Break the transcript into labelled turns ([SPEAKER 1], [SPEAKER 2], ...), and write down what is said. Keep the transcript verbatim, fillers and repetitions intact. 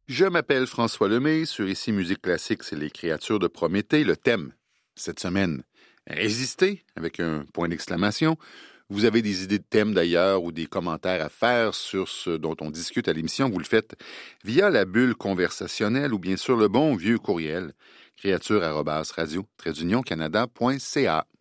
[SPEAKER 1] Je m'appelle François Lemay. Sur Ici Musique Classique, c'est les créatures de Prométhée. Le thème, cette semaine, résister, avec un point d'exclamation. Vous avez des idées de thèmes d'ailleurs ou des commentaires à faire sur ce dont on discute à l'émission. Vous le faites via la bulle conversationnelle ou bien sûr le bon vieux courriel créature arobase radio tiret d'union canada point c a.